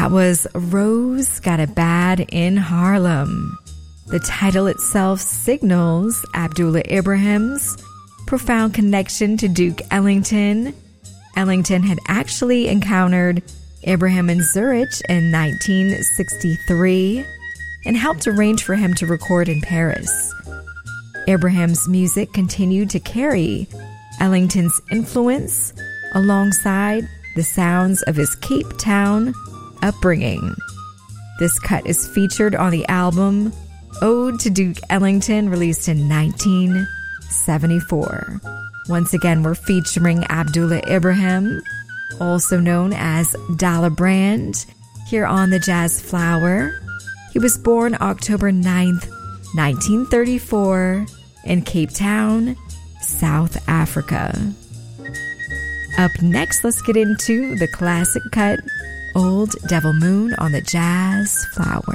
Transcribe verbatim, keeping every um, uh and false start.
That was Rose Got It Bad in Harlem. The title itself signals Abdullah Ibrahim's profound connection to Duke Ellington. Ellington had actually encountered Ibrahim in Zurich in nineteen sixty-three and helped arrange for him to record in Paris. Ibrahim's music continued to carry Ellington's influence alongside the sounds of his Cape Town upbringing. This cut is featured on the album Ode to Duke Ellington, released in nineteen seventy-four. Once again, we're featuring Abdullah Ibrahim, also known as Dollar Brand, here on the Jazz Flower. He was born October ninth, nineteen thirty-four, in Cape Town, South Africa. Up next, let's get into the classic cut, Old Devil Moon, on the Jazz Flower.